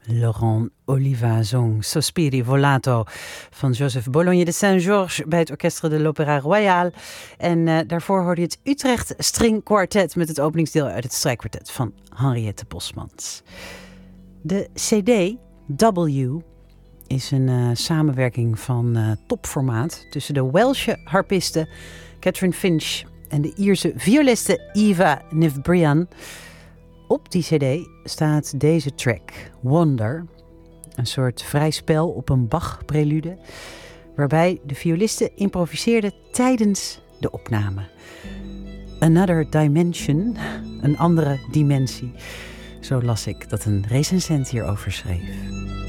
Laurent Oliva zong Sospiri Volato van Joseph Bologne de Saint-Georges bij het Orchestre de l'Opéra Royal. En daarvoor hoorde je het Utrecht String Quartet met het openingsdeel uit het strijkkwartet van Henriette Bosmans. De CD W is een samenwerking van topformaat tussen de Welsche harpiste Catherine Finch en de Ierse violiste Eva Nivbrian. Op die cd staat deze track, Wonder, een soort vrij spel op een Bach-prelude, waarbij de violiste improviseerde tijdens de opname. Another Dimension, een andere dimensie. Zo las ik dat een recensent hierover schreef.